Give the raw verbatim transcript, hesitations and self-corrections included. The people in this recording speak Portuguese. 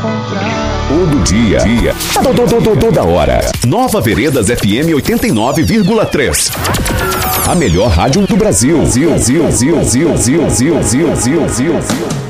Todo dia, dia. Todo, todo, toda hora. Nova Veredas F M oitenta e nove vírgula três. A melhor rádio do Brasil. Zil, zil, zil, zil, zil, zil, zil, zil, zil, zil.